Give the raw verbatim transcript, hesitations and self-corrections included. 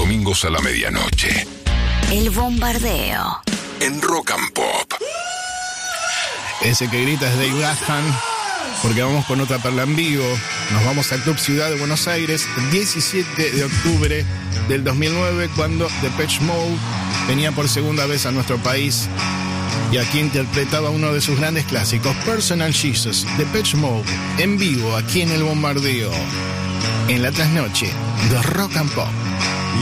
domingos a la medianoche. El Bombardeo. En Rock and Pop. Ese que grita es Dave Gahan, porque vamos con otra perla en vivo. Nos vamos al Club Ciudad de Buenos Aires, diecisiete de octubre del dos mil nueve, cuando Depeche Mode venía por segunda vez a nuestro país y aquí interpretaba uno de sus grandes clásicos, Personal Jesus. Depeche Mode en vivo aquí en El Bombardeo, en la trasnoche de Rock and Pop.